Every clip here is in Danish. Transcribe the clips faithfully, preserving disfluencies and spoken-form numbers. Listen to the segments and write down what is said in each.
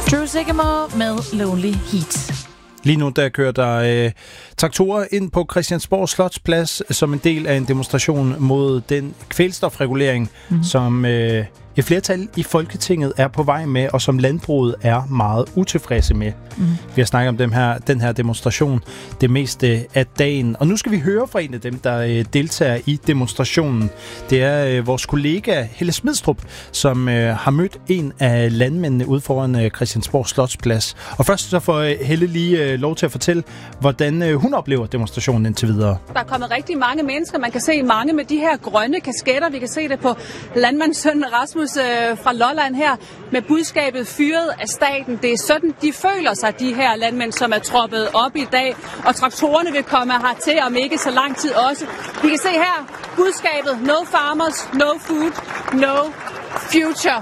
Drew Sigamore med Lonely Heat. Lige nu der kører der øh, traktorer ind på Christiansborg Slotsplads som en del af en demonstration mod den kvælstofregulering, mm. som øh, et flertal i Folketinget er på vej med, og som landbruget er meget utilfredse med. Mm. Vi har snakket om dem her, den her demonstration det meste af dagen. Og nu skal vi høre fra en af dem, der øh, deltager i demonstrationen. Det er øh, vores kollega Helle Smidstrup, som øh, har mødt en af landmændene ude foran øh, Christiansborg Slotsplads. Og først så får øh, Helle lige øh, lov til at fortælle, hvordan øh, hun oplever demonstrationen indtil videre. Der er kommet rigtig mange mennesker. Man kan se mange med de her grønne kasketter. Vi kan se det på landmandssønnen Rasmus øh, fra Lolland her med budskabet fyret af staten. Det er sådan, de føler sig, de her landmænd, som er troppet op i dag. Og traktorerne vil komme hertil om ikke så lang tid også. Vi kan se her budskabet: no farmers, no food, no future.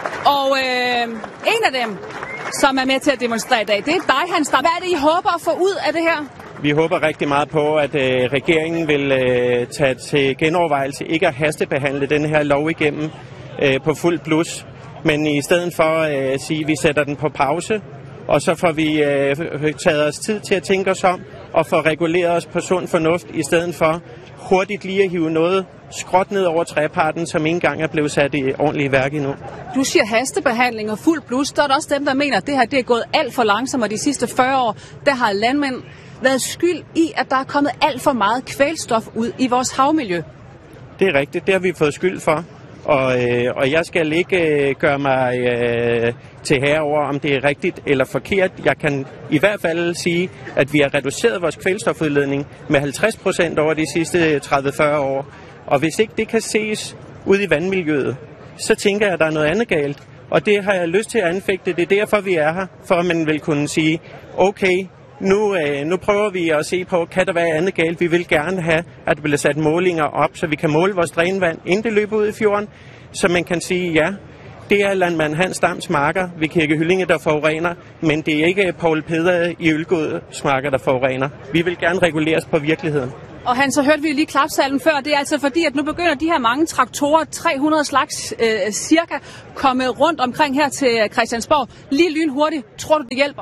Og øh, en af dem, som er med til at demonstrere i dag, det er dig, Hans. Hvad er det, I håber at få ud af det her? Vi håber rigtig meget på, at øh, regeringen vil øh, tage til genovervejelse ikke at hastebehandle den her lov igennem øh, på fuld blus, men i stedet for at øh, sige, at vi sætter den på pause, og så får vi øh, taget os tid til at tænke os om og få reguleret os på sund fornuft, i stedet for hurtigt lige at hive noget skråt ned over treparten, som ikke engang er blevet sat i ordentligt værk endnu. Du siger hastebehandling og fuld blus. Der er der også dem, der mener, at det her det er gået alt for langsomt, og de sidste fyrre år, der har landmænd været skyld i, at der er kommet alt for meget kvælstof ud i vores havmiljø. Det er rigtigt. Det har vi fået skyld for. Og, øh, og jeg skal ikke øh, gøre mig øh, til herre over, om det er rigtigt eller forkert. Jeg kan i hvert fald sige, at vi har reduceret vores kvælstofudledning med halvtreds procent over de sidste tredive til fyrre år. Og hvis ikke det kan ses ude i vandmiljøet, så tænker jeg, at der er noget andet galt. Og det har jeg lyst til at anfægte. Det er derfor, vi er her, for at man vil kunne sige, okay, nu, øh, nu prøver vi at se på, kan der være andet galt. Vi vil gerne have, at der bliver sat målinger op, så vi kan måle vores drænvand, inden det løber ud i fjorden. Så man kan sige, ja, det er landmand Hans Dams marker ved Kirke Hyllinge, der forurener, men det er ikke Poul Peder i Ølgårds marker, der forurener. Vi vil gerne reguleres på virkeligheden. Og Hans, så hørte vi lige klapsalven før. Det er altså fordi, at nu begynder de her mange traktorer, tre hundrede slags øh, cirka, komme rundt omkring her til Christiansborg. Lige lynhurtigt. Tror du, det hjælper?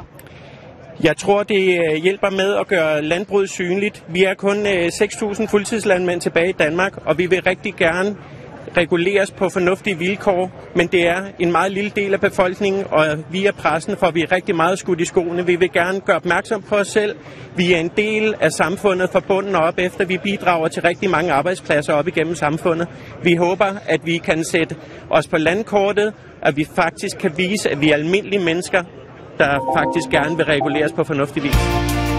Jeg tror, det hjælper med at gøre landbruget synligt. Vi er kun seks tusind fuldtidslandmænd tilbage i Danmark, og vi vil rigtig gerne reguleres på fornuftige vilkår, men det er en meget lille del af befolkningen, og via pressen får vi rigtig meget skudt i skoene. Vi vil gerne gøre opmærksom på os selv. Vi er en del af samfundet fra bunden op, efter vi bidrager til rigtig mange arbejdspladser op igennem samfundet. Vi håber, at vi kan sætte os på landkortet, at vi faktisk kan vise, at vi er almindelige mennesker, der faktisk gerne vil reguleres på fornuftig vis.